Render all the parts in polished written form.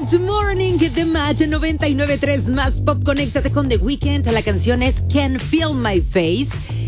Match Morning de Match 99.3 más Pop. Conéctate con The Weeknd. La canción es Can Feel My Face.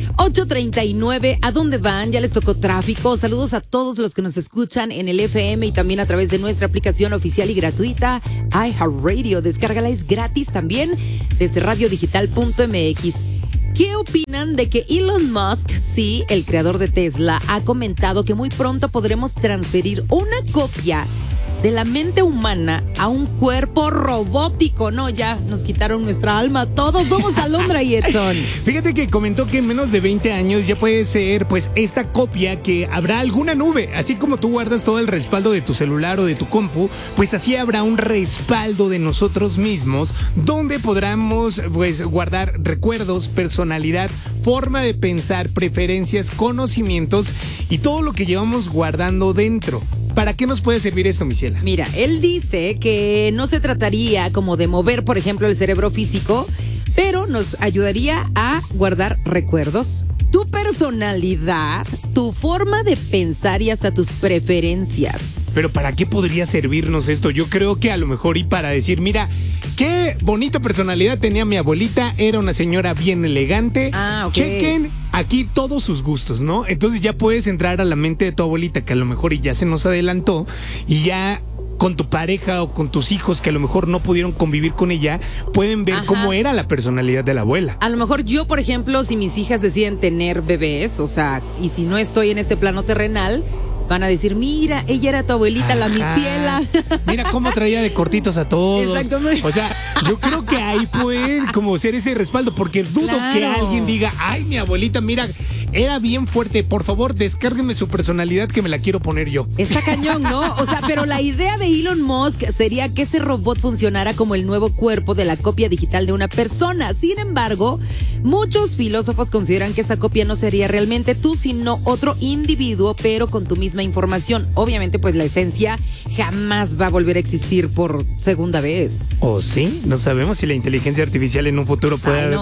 8:39, ¿a dónde van? Ya les tocó tráfico. Saludos a todos los que nos escuchan en el FM y también a través de nuestra aplicación oficial y gratuita iHeartRadio. Descárgala, es gratis también desde radiodigital.mx. ¿Qué opinan de que Elon Musk, sí, el creador de Tesla, ha comentado que muy pronto podremos transferir una copia de la mente humana a un cuerpo robótico? No, ya nos quitaron nuestra alma. Todos somos Alondra y Edson. Fíjate que comentó que en menos de 20 años ya puede ser pues esta copia, que habrá alguna nube. Así como tú guardas todo el respaldo de tu celular o de tu compu, pues así habrá un respaldo de nosotros mismos donde podamos pues guardar recuerdos, personalidad, forma de pensar, preferencias, conocimientos y todo lo que llevamos guardando dentro. ¿Para qué nos puede servir esto, Michela? Mira, él dice que no se trataría como de mover, por ejemplo, el cerebro físico, pero nos ayudaría a guardar recuerdos, tu personalidad, tu forma de pensar y hasta tus preferencias. Pero ¿para qué podría servirnos esto? Yo creo que a lo mejor y para decir, mira, qué bonita personalidad tenía mi abuelita, era una señora bien elegante. Ah, ok. Chequen aquí todos sus gustos, ¿no? Entonces ya puedes entrar a la mente de tu abuelita, que a lo mejor y ya se nos adelantó, y ya con tu pareja o con tus hijos que a lo mejor no pudieron convivir con ella, pueden ver cómo era la personalidad de la abuela. A lo mejor yo, por ejemplo, si mis hijas deciden tener bebés, o sea, y si no estoy en este plano terrenal, van a decir, mira, ella era tu abuelita, la Misiela. Mira cómo traía de cortitos a todos. Exactamente. O sea, yo creo que ahí puede como ser ese respaldo, porque dudo que alguien diga, ay, mi abuelita, mira, era bien fuerte, por favor, descárguenme su personalidad que me la quiero poner yo. Está cañón, ¿no? O sea, pero la idea de Elon Musk sería que ese robot funcionara como el nuevo cuerpo de la copia digital de una persona. Sin embargo, muchos filósofos consideran que esa copia no sería realmente tú, sino otro individuo, pero con tu misma información. Obviamente, pues la esencia jamás va a volver a existir por segunda vez. ¿O sí? No sabemos si la inteligencia artificial en un futuro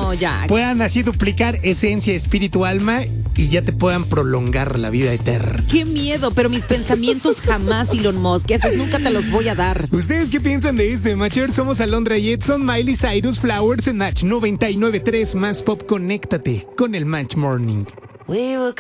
puedan así duplicar esencia, espíritu, alma y ya te puedan prolongar la vida eterna. ¡Qué miedo! Pero mis pensamientos jamás, Elon Musk, esos nunca te los voy a dar. ¿Ustedes qué piensan de este, Matcher? Somos Alondra y Edson, Miley Cyrus, Flowers en Match 99.3 más Pop. Conéctate con el Match Morning. We were